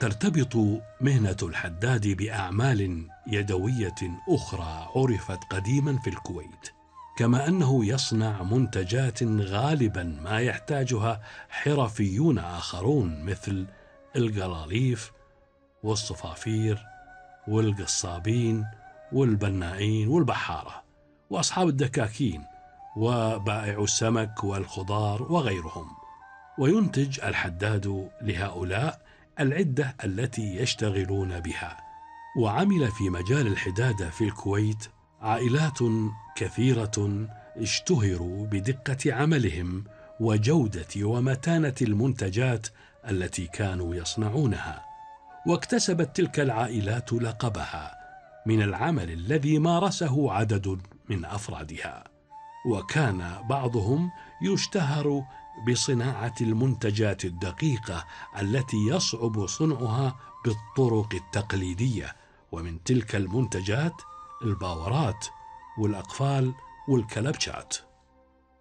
ترتبط مهنة الحداد بأعمال يدوية أخرى عرفت قديما في الكويت، كما أنه يصنع منتجات غالبا ما يحتاجها حرفيون آخرون مثل القلاليف والصفافير والقصابين والبنائين والبحارة وأصحاب الدكاكين وبائع السمك والخضار وغيرهم. وينتج الحداد لهؤلاء العدة التي يشتغلون بها. وعمل في مجال الحدادة في الكويت عائلات كثيرة اشتهروا بدقة عملهم وجودة ومتانة المنتجات التي كانوا يصنعونها، واكتسبت تلك العائلات لقبها من العمل الذي مارسه عدد من أفرادها. وكان بعضهم يشتهر بصناعة المنتجات الدقيقة التي يصعب صنعها بالطرق التقليدية، ومن تلك المنتجات الباورات والأقفال والكلبشات.